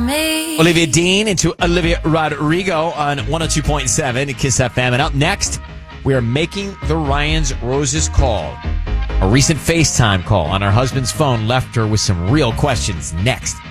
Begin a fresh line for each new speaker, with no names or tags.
Olivia Dean into Olivia Rodrigo on 102.7 Kiss FM. And up next, we are making the Ryan's Roses call. A recent FaceTime call on her husband's phone left her with some real questions. Next.